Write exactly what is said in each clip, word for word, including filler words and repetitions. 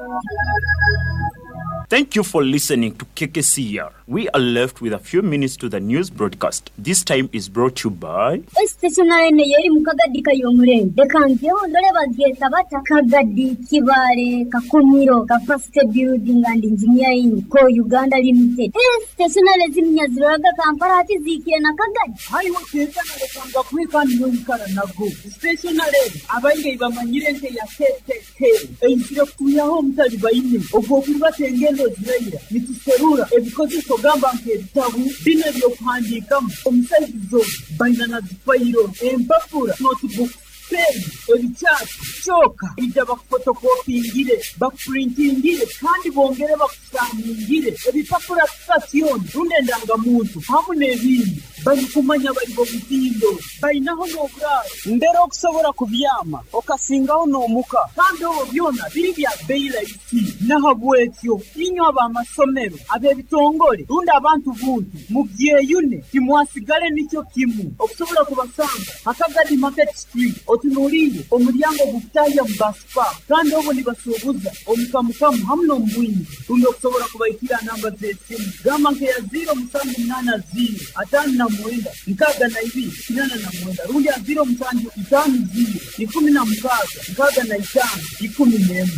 Thank you for listening to K K C R. We are left with a few minutes to the news broadcast. This time is brought to you by Stationary yeri mukagadi kayomure. Dekanzyo ndole bagiye tabata kagadi kibale kakumiro capacity building and engineering ko Uganda Limited. Stationary zimnya ziraga Kampala ati zikiye na kagadi. Hayo keza na lekanga kwika ndikara nago. Stationary abayire bamanyire nke ya K K K. Eyitire kuyaho mutali bayine. Ogwo batengendo zirayira. Nituserura ebikoze kugamba nk'ebitabu bino byokuhandikamu omusaizo bayina zifayiro empapula notebook pen ebicyatsi choka ija bakufotokopingire bakuprintingire kandi bongere bakusangire ebipapula station runde ndangamuntu hamwe n'ebindi bari kumanya bari bo bitindo bayinaho n'oburaro mbere okusobora kubyama okasingaho n'omuka kandi obo byona biri bya bailaiti nahabwetyo inyo abamasomero abebitongole runde abantu buntu mu byeyune kimwasigale nicyo kimu okusobora kubasanga akagadi market street otunuriye omulyango gutaya mbaspa kandi obo nibasubuza omukamukamu hamwe n'ombwinyi runde okusobora kubayitira namba z'esimu gamba nke ya zero musanvu munana zero atanu na mwenda nkaga na ibiri kinana na mwenda rundi ya zero msanju itanu zero ikumi na mkaga nkaga na itanu ikumi nemu.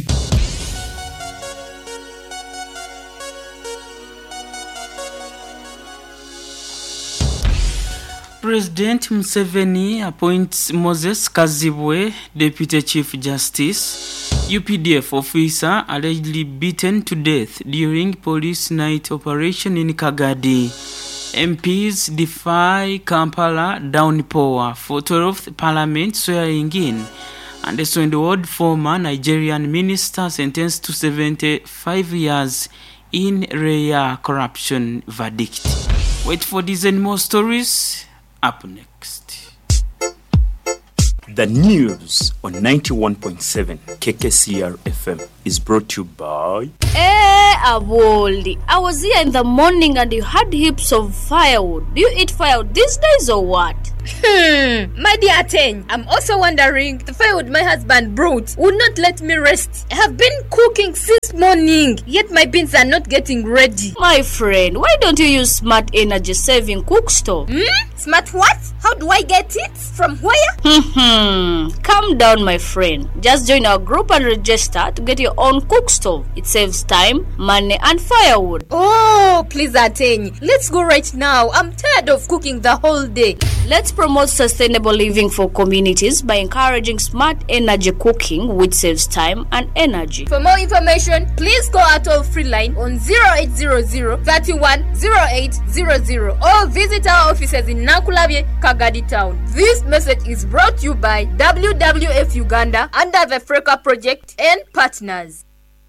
President Museveni appoints Moses Kazibwe, Deputy Chief Justice. U P D F officer allegedly beaten to death during police night operation in Kagadi. M Ps defy Kampala downpour for twelfth Parliament swearing in. And the Swindward former Nigerian minister sentenced to seventy-five years in rare corruption verdict. Wait for these and more stories up next. The news on ninety-one point seven K K C R F M is brought to you by Eh, Aboldi. I was here in the morning and you had heaps of firewood. Do you eat firewood these days or what? Hmm, my dear Ten, I'm also wondering, the firewood my husband brought would not let me rest. I have been cooking since morning, yet my beans are not getting ready. My friend, why don't you use smart energy saving cook stove? Hmm? Smart what? How do I get it? From where? Hmm, calm down, my friend. Just join our group and register to get your own cook stove. It saves time, money, and firewood. Oh, please, Ateny. Let's go right now. I'm tired of cooking the whole day. Let's promote sustainable living for communities by encouraging smart energy cooking, which saves time and energy. For more information, please call our toll-free line on zero eight zero zero, three one zero eight zero zero or visit our offices in Nakulabye, Kagadi Town. This message is brought to you by W W F Uganda under the Freka Project and partners.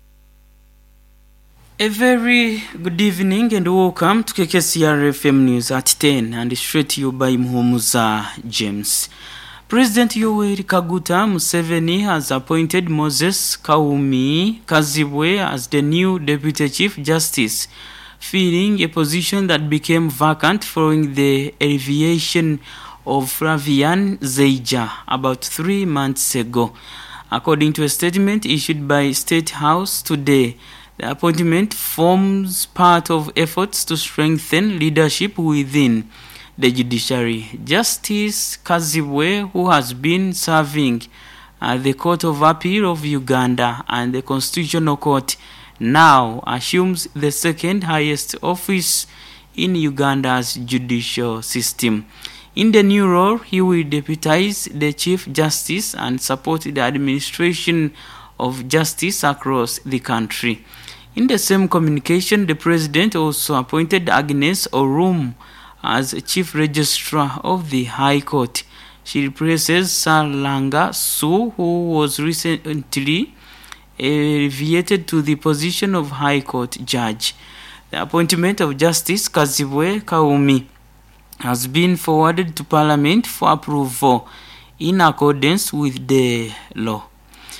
A very good evening and welcome to K K C R F M News at ten and straight to you by Muhumuza James. President Yoweri Kaguta Museveni has appointed Moses Kaumi Kazibwe as the new Deputy Chief Justice, filling a position that became vacant following the elevation of Flavian Zeija about three months ago. According to a statement issued by State House today, the appointment forms part of efforts to strengthen leadership within the judiciary. Justice Kazibwe, who has been serving at the Court of Appeal of Uganda and the Constitutional Court, now assumes the second highest office in Uganda's judicial system. In the new role, he will deputize the Chief Justice and support the administration of justice across the country. In the same communication, the President also appointed Agnes Orum as Chief Registrar of the High Court. She replaces Salanga Su, who was recently elevated to the position of High Court Judge. The appointment of Justice Kazibwe Kaumi has been forwarded to Parliament for approval in accordance with the law.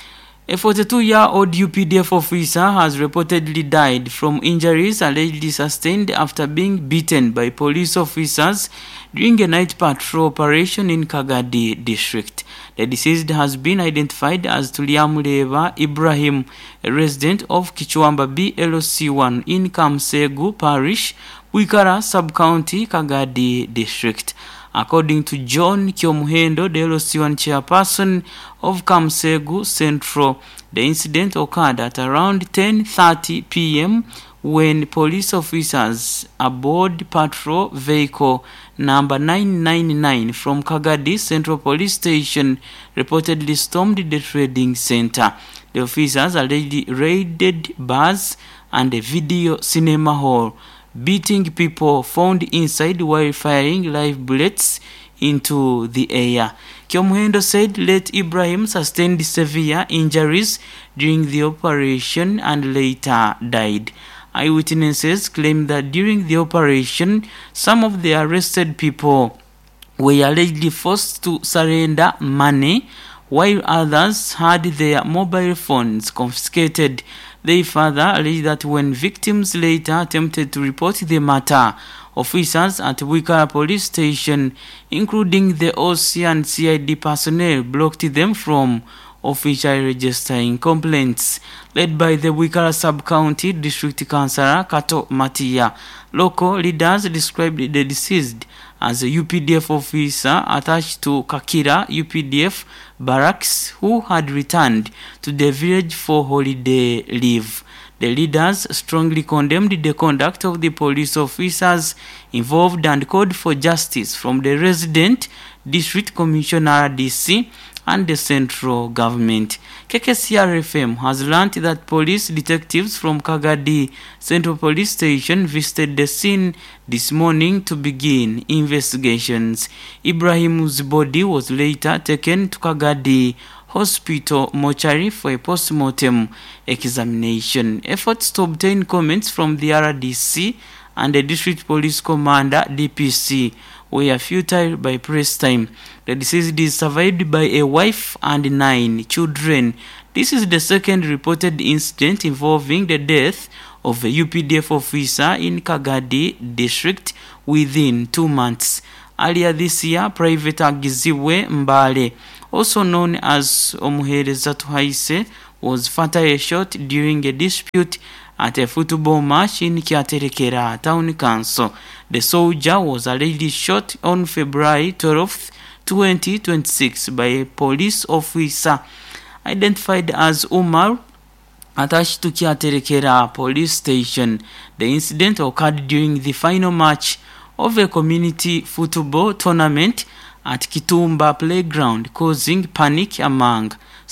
A forty-two-year-old U P D F officer has reportedly died from injuries allegedly sustained after being beaten by police officers during a night patrol operation in Kagadi district. The deceased has been identified as Tuliamuleva Ibrahim, a resident of Kichwamba B L C one in Kamsegu Parish, Wikara Sub-County, Kagadi district. According to John Kyomuhendo, the L O C one chairperson of Kamsegu Central, the incident occurred at around ten thirty p m when police officers aboard patrol vehicle number nine nine nine from Kagadi Central Police Station reportedly stormed the trading center. The officers allegedly raided bars and a video cinema hall, beating people found inside while firing live bullets into the air. Kyomuhendo said late Ibrahim sustained severe injuries during the operation and later died. Eyewitnesses claim that during the operation, some of the arrested people were allegedly forced to surrender money, while others had their mobile phones confiscated. They further alleged that when victims later attempted to report the matter, officers at Wikara police station, including the O C and C I D personnel, blocked them from officially registering complaints. Led by the Wikara Sub-County District Councillor Kato Matia, local leaders described the deceased as a U P D F officer attached to Kakira U P D F barracks who had returned to the village for holiday leave. The leaders strongly condemned the conduct of the police officers involved and called for justice from the resident district commissioner R D C and the central government. K K C R F M has learned that police detectives from Kagadi Central Police Station visited the scene this morning to begin investigations. Ibrahim's body was later taken to Kagadi Hospital mortuary for a post-mortem examination. Efforts to obtain comments from the R D C and the District Police Commander D P C were futile by press time. The deceased is survived by a wife and nine children. This is the second reported incident involving the death of a U P D F officer in Kagadi district within two months. Earlier this year, Private Agiziwe Mbale, also known as Omuhereza Tuhaise, was fatally shot during a dispute at a football match in Kyaterekera Town Council. The soldier was allegedly shot on February twelfth, twenty twenty-six by a police officer identified as Umar, attached to Kyaterekera police station. The incident occurred during the final match of a community football tournament at Kitumba Playground, causing panic among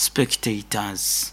spectators.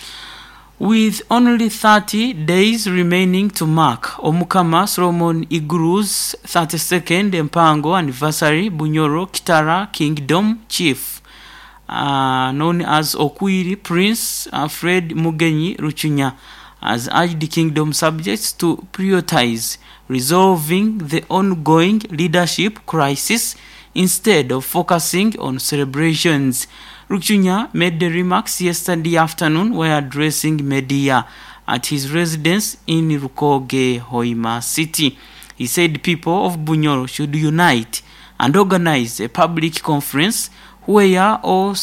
With only thirty days remaining to mark Omukama Solomon Iguru's thirty-second Mpango anniversary, Bunyoro Kitara Kingdom Chief, uh, known as Okwiri Prince Alfred Mugenyi Ruchunya, has urged the kingdom subjects to prioritize resolving the ongoing leadership crisis instead of focusing on celebrations. Ruchunya made the remarks yesterday afternoon while addressing media at his residence in Rukoge, Hoima City. He said people of Bunyoro should unite and organize a public conference where all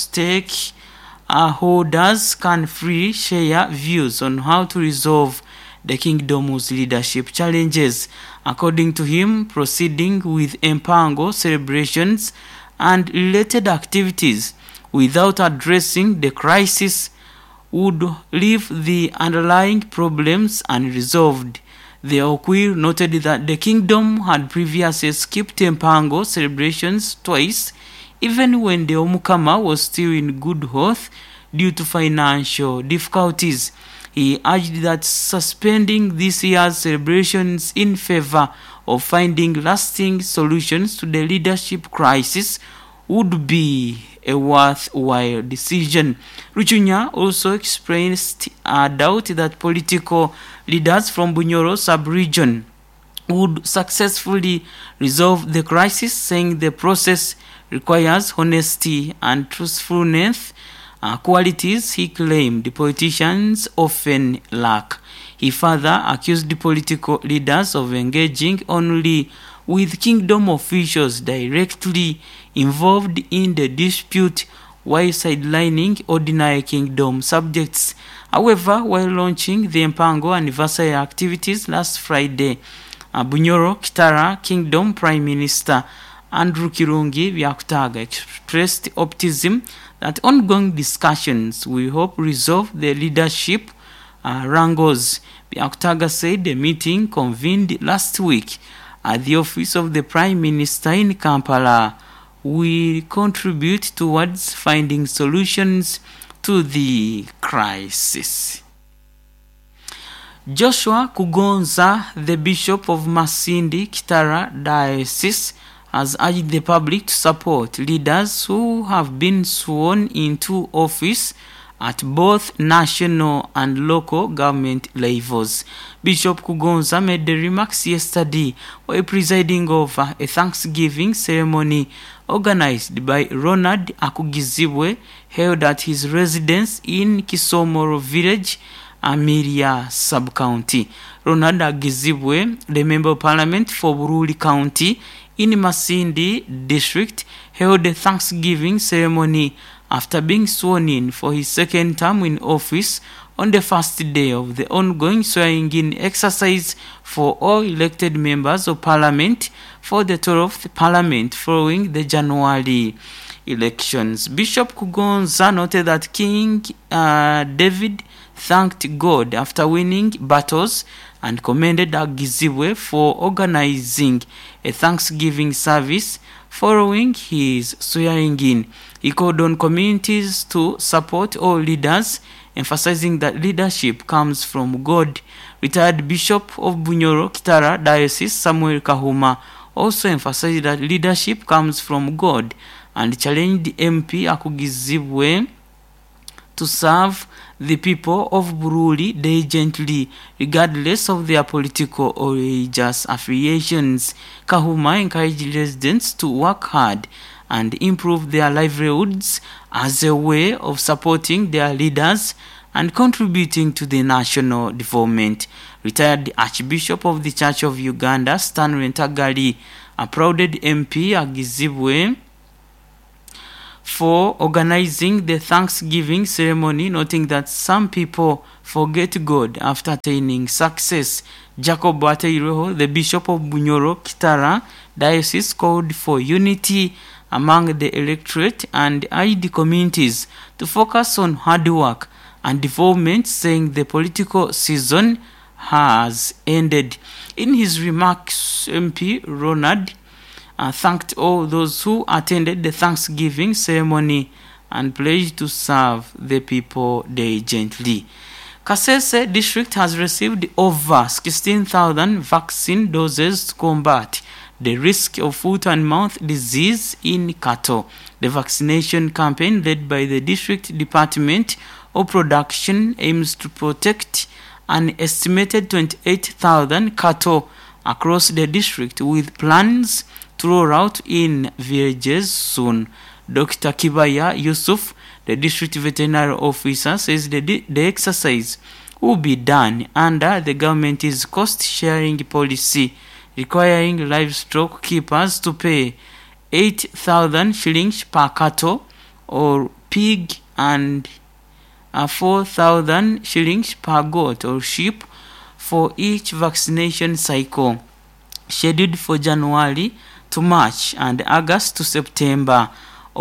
stakeholders can freely share views on how to resolve the kingdom's leadership challenges. According to him, proceeding with Mpango celebrations and related activities without addressing the crisis would leave the underlying problems unresolved. The Okwiri noted that the kingdom had previously skipped Mpango celebrations twice, even when the Omukama was still in good health due to financial difficulties. He urged that suspending this year's celebrations in favor of finding lasting solutions to the leadership crisis would be a worthwhile decision. Ruchunya also expressed a doubt that political leaders from Bunyoro sub-region would successfully resolve the crisis, saying the process requires honesty and truthfulness uh, qualities he claimed politicians often lack. He further accused the political leaders of engaging only with kingdom officials directly involved in the dispute while sidelining ordinary kingdom subjects. However, while launching the Mpango anniversary activities last Friday, uh, Bunyoro Kitara Kingdom Prime Minister Andrew Kirungi Byakutaga expressed optimism that ongoing discussions will help resolve the leadership uh, wrangles. Byakutaga said the meeting convened last week at the office of the Prime Minister in Kampala will contribute towards finding solutions to the crisis. Joshua Kugonza, the Bishop of Masindi Kitara Diocese, has urged the public to support leaders who have been sworn into office at both national and local government levels. Bishop Kugonza made the remarks yesterday while presiding over a Thanksgiving ceremony organized by Ronald Akugizibwe held at his residence in Kisomoro Village, Amiria Sub-County. Ronald Akugizibwe, the Member of Parliament for Bururi County in Masindi District, held a Thanksgiving ceremony after being sworn in for his second term in office on the first day of the ongoing swearing-in exercise for all elected members of Parliament for the twelfth Parliament following the January elections. Bishop Kugonza noted that King uh, David thanked God after winning battles and commended Akugizibwe for organizing a Thanksgiving service following his swearing-in. He called on communities to support all leaders, emphasizing that leadership comes from God. Retired Bishop of Bunyoro Kitara Diocese Samuel Kahuma also emphasized that leadership comes from God and challenged M P Akugizibwe to serve the people of Bururi diligently, regardless of their political or religious affiliations. Kahuma encouraged residents to work hard and improve their livelihoods as a way of supporting their leaders and contributing to the national development. Retired Archbishop of the Church of Uganda, Stanley Ntagali, applauded M P Akugizibwe for organizing the Thanksgiving ceremony, noting that some people forget God after attaining success. Jacob Bateiroho, the Bishop of Bunyoro Kitara Diocese, called for unity among the electorate and urged communities to focus on hard work and development, saying the political season has ended. In his remarks, M P Ronald Uh, thanked all those who attended the Thanksgiving ceremony and pledged to serve the people diligently. Kasese District has received over sixteen thousand vaccine doses to combat the risk of foot and mouth disease in cattle. The vaccination campaign led by the District Department of Production aims to protect an estimated twenty-eight thousand cattle across the district, with plans to roll out in villages soon. Doctor Kibaya Yusuf, the district veterinary officer, says the, the exercise will be done under the government's cost-sharing policy, requiring livestock keepers to pay eight thousand shillings per cattle or pig and uh, four thousand shillings per goat or sheep for each vaccination cycle, scheduled for January to March and August to September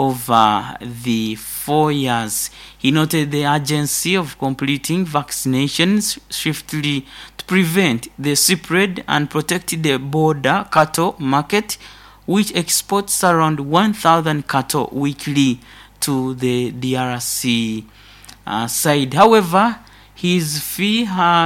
over the four years. He noted the urgency of completing vaccinations swiftly to prevent the spread and protect the border cattle market, which exports around one thousand cattle weekly to the D R C uh, side. However, his fee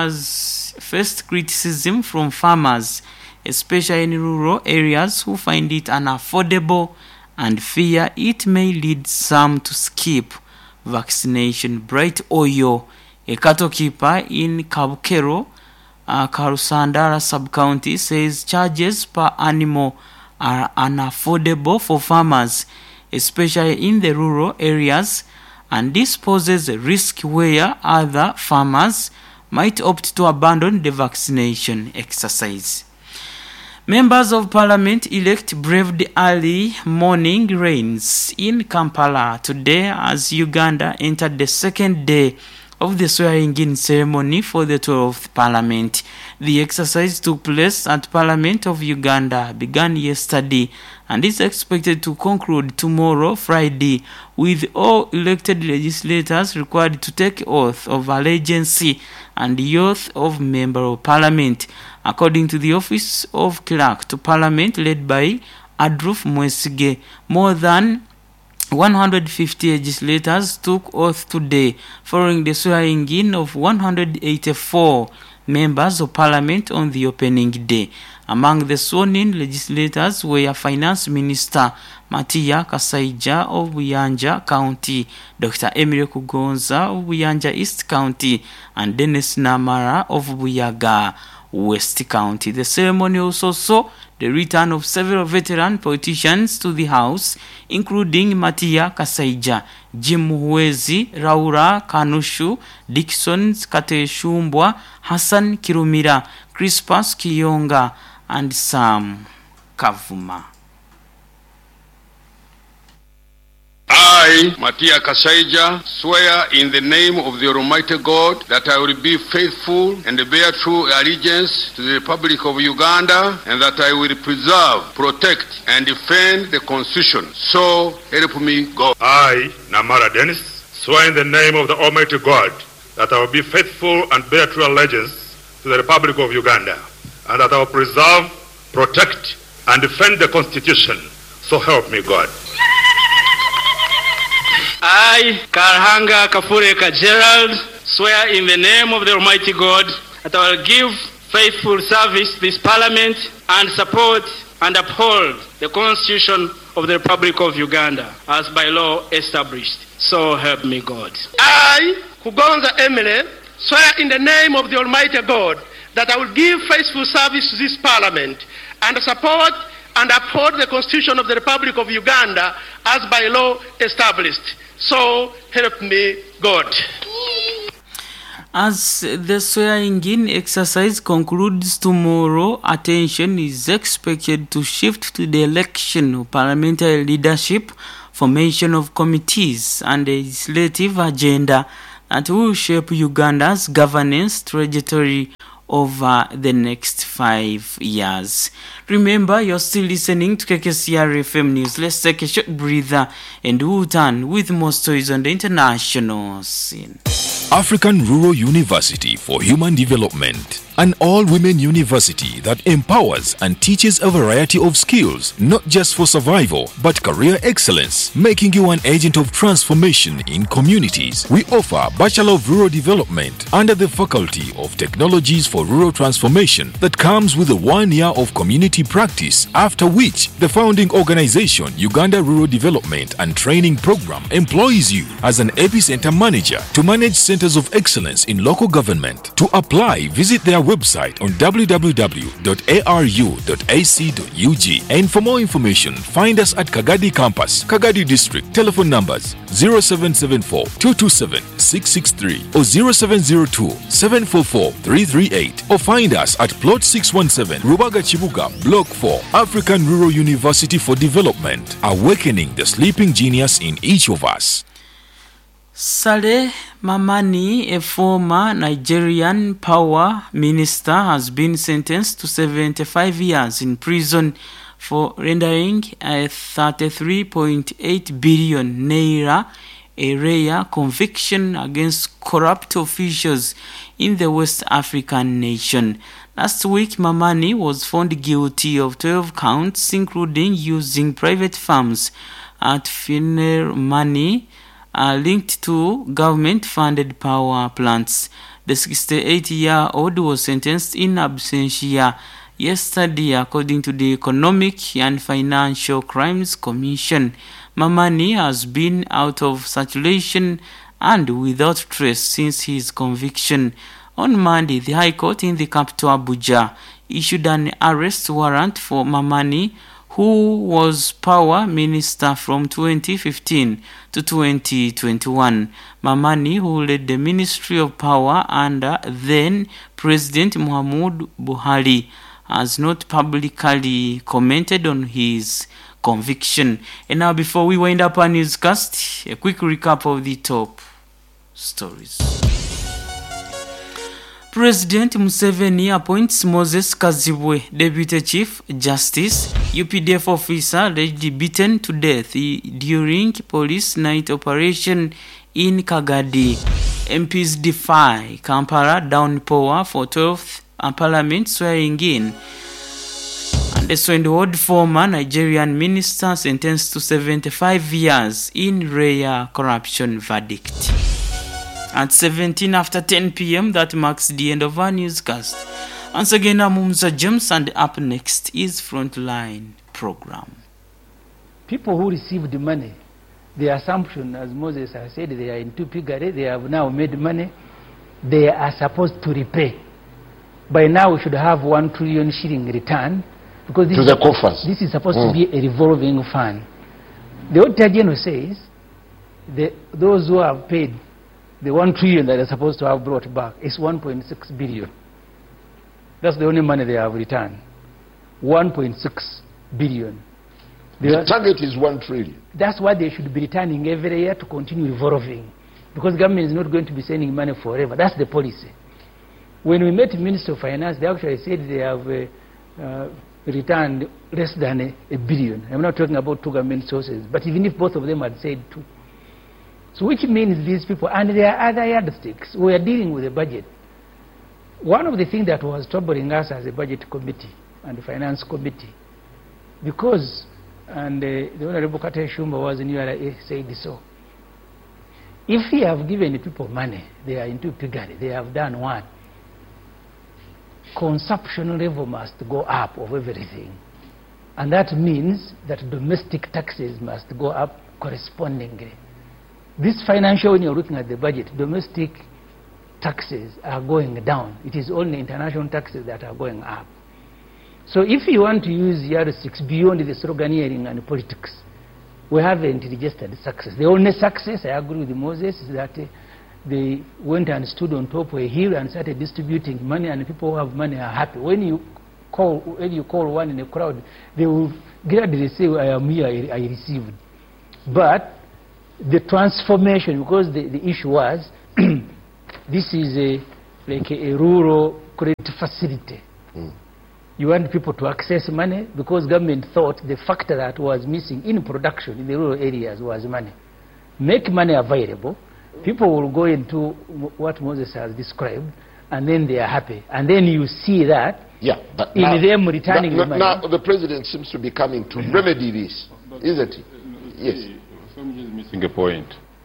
has faced criticism from farmers, especially in rural areas, who find it unaffordable and fear it may lead some to skip vaccination. Bright Oyo, a cattle keeper in Kabukero, uh, Karusandara sub-county, says charges per animal are unaffordable for farmers, especially in the rural areas, and this poses a risk where other farmers might opt to abandon the vaccination exercise. Members of Parliament elect braved early morning rains in Kampala today as Uganda entered the second day of the swearing-in ceremony for the twelfth Parliament. The exercise took place at Parliament of Uganda, began yesterday, and is expected to conclude tomorrow, Friday, with all elected legislators required to take oath of allegiance and the oath of Member of Parliament, according to the Office of Clerk to Parliament led by Adolf Mwesige. More than one hundred fifty legislators took oath today, following the swearing-in of one hundred eighty-four members of Parliament on the opening day. Among the sworn-in legislators were Finance Minister Matia Kasaija of Buyanja County, Doctor Emile Kugonza of Buyanja East County, and Dennis Namara of Buyaga West County. The ceremony also saw the return of several veteran politicians to the House, including Matia Kasaija, Jim Huwezi, Raura Kanushu, Dickson Kateshumbwa, Hassan Kirumira, Crispus Kiyonga, and Sam Kavuma. I, Matia Kasaija, swear in the name of the Almighty God that I will be faithful and bear true allegiance to the Republic of Uganda, and that I will preserve, protect, and defend the Constitution. So help me God. I, Namara Dennis, swear in the name of the Almighty God that I will be faithful and bear true allegiance to the Republic of Uganda, and that I will preserve, protect, and defend the Constitution. So help me God. I, Karhanga Kafureka Gerald, swear in the name of the Almighty God that I will give faithful service to this Parliament and support and uphold the Constitution of the Republic of Uganda as by law established. So help me God. I, Kugonza Emile, swear in the name of the Almighty God that I will give faithful service to this Parliament and support and uphold the Constitution of the Republic of Uganda as by law established. So help me God. As the swearing-in exercise concludes tomorrow, attention is expected to shift to the election of parliamentary leadership, formation of committees, and the legislative agenda that will shape Uganda's governance trajectory over the next five years. Remember, you're still listening to K K C R F M News. Let's take a short breather and we'll turn with more stories on the international scene. African Rural University for Human Development, an all-women university that empowers and teaches a variety of skills, not just for survival, but career excellence, making you an agent of transformation in communities. We offer Bachelor of Rural Development under the Faculty of Technologies for Rural Transformation that comes with a one year of community practice, after which the founding organization Uganda Rural Development and Training Program employs you as an epicenter manager to manage centers of excellence in local government. To apply, visit their website on w w w dot a r u dot a c dot u g, and for more information find us at Kagadi Campus, Kagadi District. Telephone numbers zero seven seven four, two two seven, six six three or zero seven zero two, seven four four, three three eight, or find us at plot six one seven, Rubaga Chibuga, Block four. African Rural University for Development, awakening the sleeping genius in each of us. Saleh Mamani, a former Nigerian power minister, has been sentenced to seventy-five years in prison for rendering a thirty-three point eight billion naira, a rare conviction against corrupt officials in the West African nation. Last week, Mamani was found guilty of twelve counts, including using private firms at funeral money are linked to government-funded power plants. The sixty-eight-year-old was sentenced in absentia yesterday, according to the Economic and Financial Crimes Commission. Mamani has been out of circulation and without trace since his conviction. On Monday, the High Court in the capital Abuja issued an arrest warrant for Mamani, who was power minister from twenty fifteen to twenty twenty-one. Mamani, who led the Ministry of Power under then President Muhammadu Buhari, has not publicly commented on his conviction. And now, before we wind up our newscast, a quick recap of the top stories. President Museveni appoints Moses Kazibwe, Deputy Chief Justice. U P D F officer allegedly beaten to death during police night operation in Kagadi. M Ps defy Kampala downpour for twelfth Parliament swearing in. And the Swindward former Nigerian minister sentenced to seventy-five years in rare corruption verdict. At seventeen after ten p.m, that marks the end of our newscast. Once again, I'm Mumza James, and up next is Frontline program. People who received the money, the assumption, as Moses has said, they are into piggery, they have now made money, they are supposed to repay. By now, we should have one trillion shilling return, because this, to the coffers. This is supposed mm. to be a revolving fund. The Auditor General says the, those who have paid the one trillion that they're supposed to have brought back is one point six billion. That's the only money they have returned. one point six billion. The are, target is one trillion. That's what they should be returning every year to continue revolving, because government is not going to be sending money forever. That's the policy. When we met the Minister of Finance, they actually said they have uh, uh, returned less than a, a billion. I'm not talking about two government sources, but even if both of them had said two. So which means these people, and there are other yardsticks, we are dealing with a budget. One of the things that was troubling us as a budget committee and the finance committee, because, and uh, the Honorable Kate Shumba was in U R A said so, if we have given the people money, they are into piggery, they have done one, consumption level must go up of everything. And that means that domestic taxes must go up correspondingly. This financial, when you're looking at the budget, domestic taxes are going down. It is only international taxes that are going up. So if you want to use yardsticks beyond the sloganeering and politics, we haven't registered success. The only success, I agree with Moses, is that uh, they went and stood on top of a hill and started distributing money, and people who have money are happy. When you call, when you call one in a crowd, they will gladly say, I am here, I, I received. But the transformation, because the, the issue was, this is a, like a, a rural credit facility. Mm. You want people to access money, because government thought the factor that was missing in production in the rural areas was money. Make money available, people will go into what Moses has described, and then they are happy. And then you see that yeah, but in now, them returning now, the money. Now the president seems to be coming to remedy this, isn't he? Yes. Somebody is missing a point.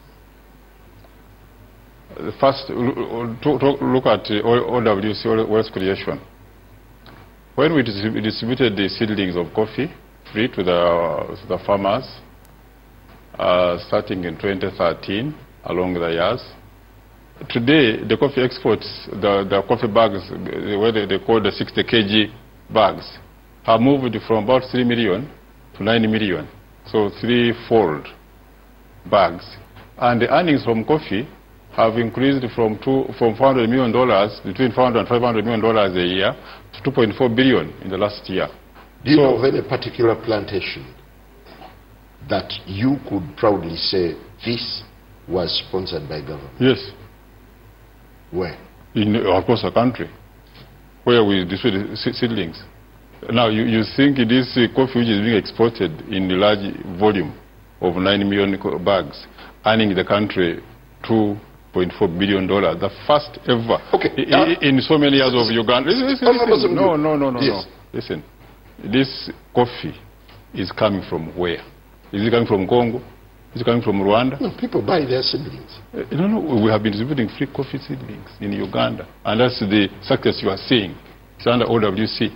First, look at O W C, wealth creation. When we distributed the seedlings of coffee free to the, to the farmers, uh, starting in twenty thirteen, along the years, today the coffee exports, the, the coffee bags, what they, they call the sixty kilogram bags, have moved from about three million to nine million, so threefold bags. And the earnings from coffee have increased from two, from four hundred million dollars, between four hundred and five hundred million dollars a year, to two point four billion in the last year. Do you so, know of any particular plantation that you could proudly say this was sponsored by government? Yes. Where? In, across the country, where we distribute seedlings. Now, you, you think it is uh, coffee which is being exported in a large volume of nine million bags, earning the country two point four billion dollars, the first ever okay. in, in so many years of Uganda. Listen, listen, listen. No, no, no, no, yes. no. Listen, this coffee is coming from where? Is it coming from Congo? Is it coming from Rwanda? No, people buy their seedlings. Uh, no, no, we have been distributing free coffee seedlings in Uganda, and that's the success you are seeing. It's under O W C.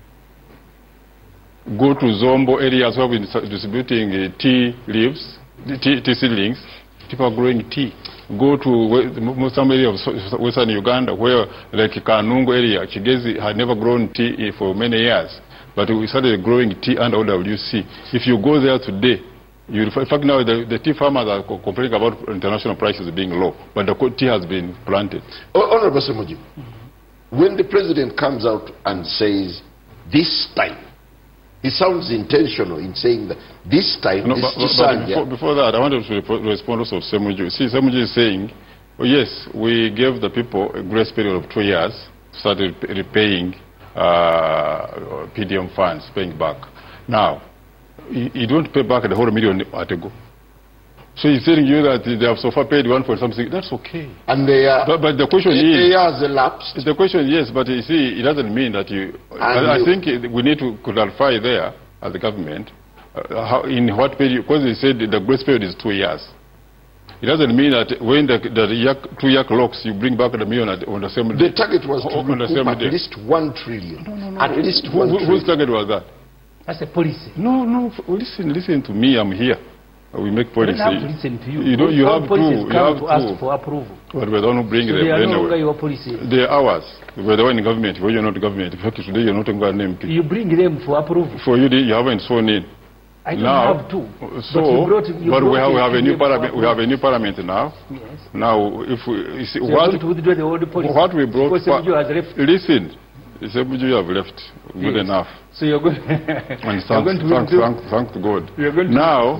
Go to Zombo areas where we're distributing uh, tea leaves, tea, tea seedlings. People are growing tea. Go to some area of western Uganda where, like Kanungu area, Chigezi had never grown tea for many years. but we started growing tea under O W C. If you go there today, you, in fact now the, the tea farmers are complaining about international prices being low, but the tea has been planted. Honorable Semuju, mm-hmm. when the president comes out and says, this time, he sounds intentional in saying that this time, no, this but, but before, before that, I wanted to respond also to Semuju. See, Semuju is saying, oh yes, we gave the people a grace period of two years, started repaying uh, P D M funds, paying back. Now, you, you don't pay back the whole million at a go. So he's telling you that they have so far paid one point something. That's okay. And they are. But, but the question the, is. They are elapsed. The question, yes, but you see, it doesn't mean that you. I, I think we need to clarify there as the government uh, how, in what period, because they said the grace period is two years. It doesn't mean that when the, the yak, two yak locks, you bring back the million at, on the same day. The target was to on the same at day. least one trillion. No, no, no. At least Who, one who, trillion. Whose target was that? That's a policy. No, no. Listen, listen to me. I'm here. We make policy. We don't have to listen to you. You, don't, you have to. You have to to ask for approval. But we're the one who bring so them they are anyway. no longer your policy. They are ours. We're the one in government. Where you're not government. In fact, today you're not in government. You bring them for approval. For you, you haven't sworn in. I don't now, have to. So, but, you brought, you but brought we have we have a new parliament. We have a new parliament now. Yes. Now, if we you see, so what to withdraw the old policy. What we brought. Because you has left. Listen, you have left. Good yes. enough. So you're going. And thanks, going to thanks, thanks, thanks to God. You're going to now.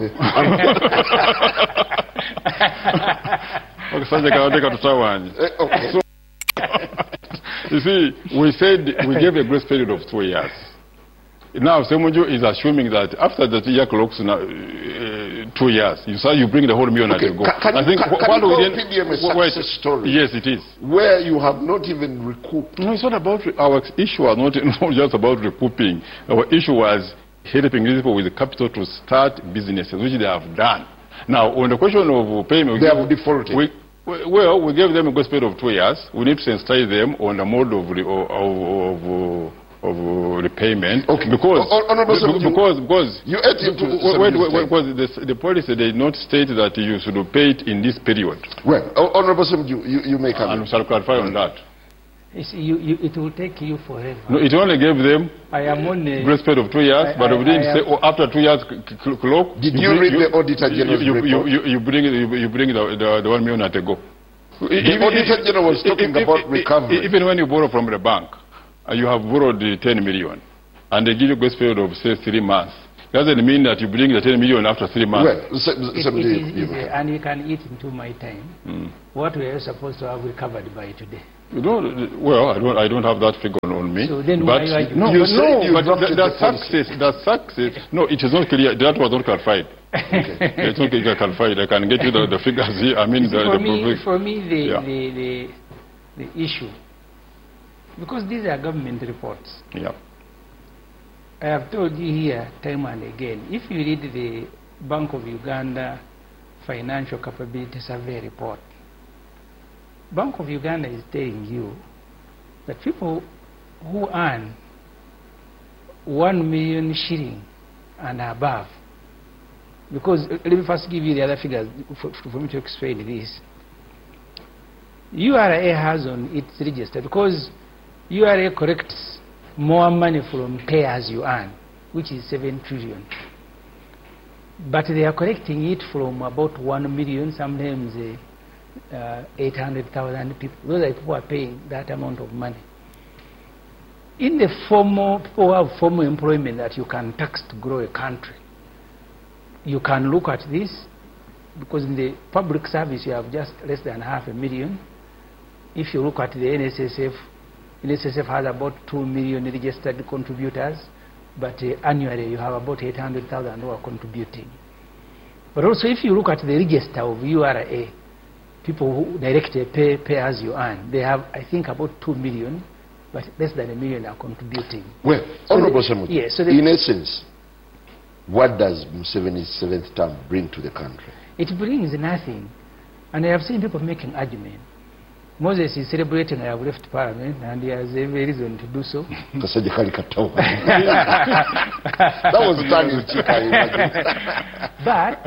Okay. So, you see, we said we gave a grace period of two years. Now, Semuju is assuming that after the year clocks now, uh, two years, you say you bring the whole million okay. and you go. Can, can I think can, what can we you P D M a success wait, story? Yes, it is. Where you have not even recouped. No, it's not about our issue. Was not, not just about recouping. Our issue was helping people with the capital to start businesses, which they have done. Now, on the question of payment, they have defaulted. We, well, we gave them a good period of two years. We need to sensitize them on the mode of of, of, of repayment. Okay. Because oh, oh, no, no, because, because because you ate into wait, wait, wait, because the, the policy did not state that you should pay it in this period. Well, Honorable you, you you may come. And we shall clarify on that. See, you, you, it will take you forever. No, it only gave them I am on a grace period of two years, I, but I, we didn't I say oh, after two years clock. Did you, you read you, the Auditor General's you, you, report? You, you, you bring you, you bring the, the, the one million at a go. The Auditor General was talking if, about if, recovery. Even when you borrow from the bank, uh, you have borrowed the ten million, and they give you a grace period of say three months. Doesn't mean that you bring the ten million after three months. Well, so, it, so it is easy, and you can eat into my time. Mm. What we are supposed to have recovered by today. You don't, well, I don't, I don't have that figure on me. So then but why are you? No, you but no, you but the, the success, the success, no, it is not clear. That was not clarified. Okay. It's not clarified. I can get you the, the figures here. I mean, the, for, the me, for me, the, yeah. the, the, the issue, because these are government reports. Yeah. I have told you here time and again, if you read the Bank of Uganda Financial Capability Survey report, Bank of Uganda is telling you that people who earn one million shilling and above, because uh, let me first give you the other figures for, for me to explain this. U R A has on its register, because U R A collects more money from pay as you earn, which is seven trillion. But they are collecting it from about one million, sometimes uh, uh, eight hundred thousand people. Those are people who are paying that amount of money. In the formal, people who have formal employment that you can tax to grow a country, you can look at this, because in the public service you have just less than half a million. If you look at the N S S F, N S S F has about two million registered contributors, but uh, annually you have about eight hundred thousand who are contributing. But also if you look at the register of U R A, people who directly pay, pay as you earn, they have, I think, about two million, but less than a million are contributing. Well, so Honorable Semuju, yes, so in essence, what does Museveni's seventh term bring to the country? It brings nothing. And I have seen people making argument. Moses is celebrating I have left Parliament, and he has every reason to do so. That was done in Chika, imagine. But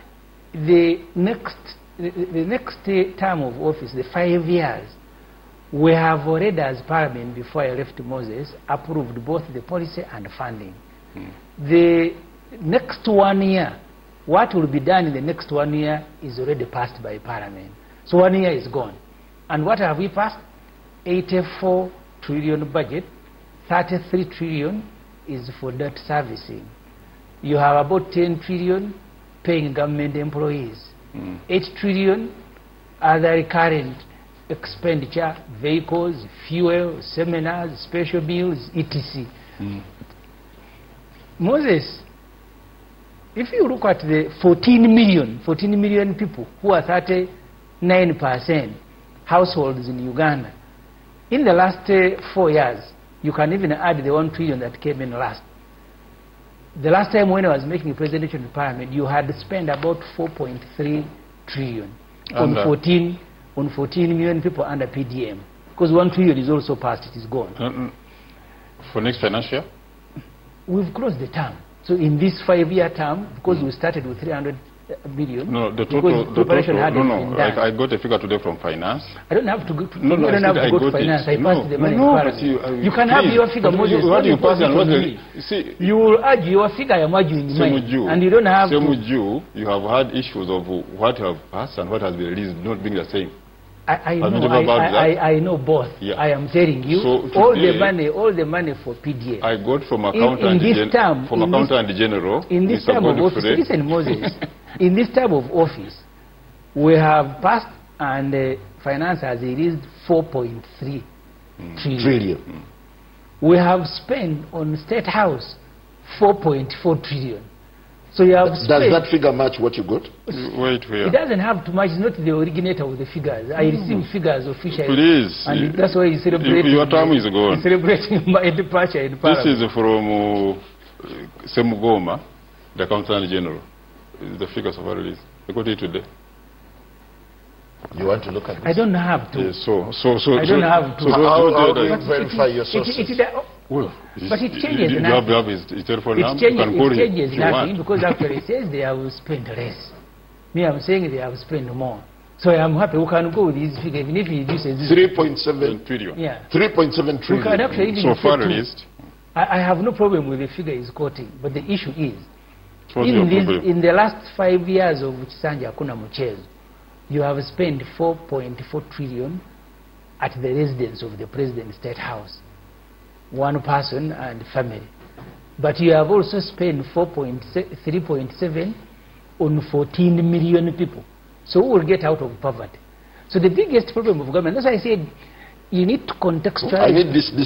the next, the, the next term of office, the five years, We have already, as Parliament, before I left Moses, approved both the policy and funding. Mm. The next one year, what will be done in the next one year is already passed by Parliament. So one year is gone. And what have we passed? eighty-four trillion budget, thirty-three trillion is for debt servicing. You have about ten trillion paying government employees. Mm. eight trillion other recurrent expenditure, vehicles, fuel, seminars, special bills, et cetera. Mm. Moses, if you look at the fourteen million, fourteen million people who are thirty-nine percent households in Uganda, in the last uh, four years, you can even add the one trillion that came in last. The last time when I was making a presentation in Parliament, you had spent about four point three trillion on uh, fourteen, on fourteen million people under P D M. Because one trillion is also passed, it is gone. Uh, for next financial year? We've closed the term. So in this five-year term, because mm. we started with three hundred million. No, the total, the total no, no, I, I got a figure today from finance. I don't have to go to, no, no, I don't have to I go to finance. It. I passed no, the money. No, no, but you, uh, you can please, have your figure, Moses. You, what you pass and what the, see, you will add your figure, I am arguing in mine. You, and you don't have same to. with you, you have had issues of what you have passed and what has been released not being the same. I, I know, I, I, I, I know both. Yeah. I am telling you, so today, all the money, all the money for P D M. I got from accountant, in, in this term, from accountant general. In this term of office, listen, Moses. In this term of office, we have passed and uh, finance has released four point three mm. trillion. trillion. Mm. We have spent on State House four point four trillion. So you have Does that figure match what you got? Wait, wait. It doesn't have too much. It's not the originator of the figures. I receive mm. figures officially. Please. And that's why you celebrate. Your term is gone. Celebrating my departure in Parliament. This is from uh, Semugoma, the Accountant General. The figures of our release. I got it today. You want to look at this? I don't have to. Yes, so, so, so, I don't so, have to. So how, how do you it, verify it, your sources? It, it, it, uh, well, but it changes you, you nothing. have, you have his, his telephone it number. Changes, you can call it changes him nothing because actually it says they have spent less. Me, I'm saying they have spent more. So I'm happy we can go with these figures, even if he uses three point seven trillion. Yeah. three point seven trillion. We can actually even so far released. I, I have no problem with the figure he's quoting, but the issue is, What's in, this, problem? in the last five years of Chisanja Hakuna Mchezo, you have spent four point four trillion at the residence of the President's State House, one person and family. But you have also spent three point seven on fourteen million people. So who will get out of poverty? So the biggest problem of government, that's why I said you need to contextualize. I need this, this